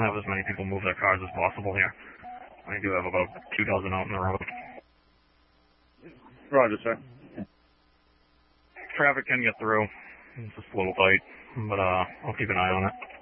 have as many people move their cars as possible here. I do have about 2 dozen out in the road. Roger, sir. Traffic can get through. It's just a little tight, but I'll keep an eye on it.